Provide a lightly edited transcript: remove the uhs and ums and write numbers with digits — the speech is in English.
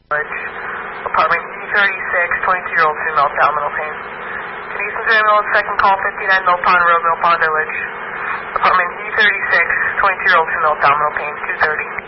Village. Apartment E36, 22-year-old female, abdominal pain. Kinesis ambulance, second call, 59 Mill Pond Road, Mill Pond Village. Apartment E36, 22-year-old female, abdominal pain, 2:30.